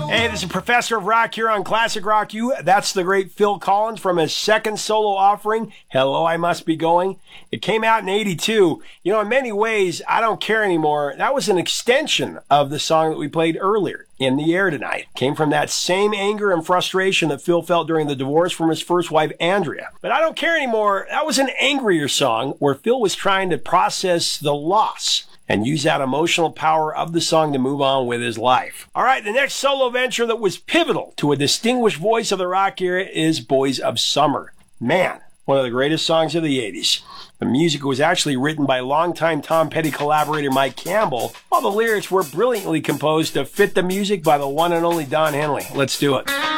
Hey, this is Professor of Rock here on Classic Rock U. That's the great Phil Collins from his second solo offering, Hello, I Must Be Going. It came out in 82. You know, in many ways, I Don't Care Anymore, that was an extension of the song that we played earlier, In the Air Tonight. Came from that same anger and frustration that Phil felt during the divorce from his first wife, Andrea. But I Don't Care Anymore, that was an angrier song where Phil was trying to process the loss and use that emotional power of the song to move on with his life. All right, the next solo venture that was pivotal to a distinguished voice of the rock era is Boys of Summer. Man, one of the greatest songs of the 80s. The music was actually written by longtime Tom Petty collaborator Mike Campbell, while the lyrics were brilliantly composed to fit the music by the one and only Don Henley. Let's do it.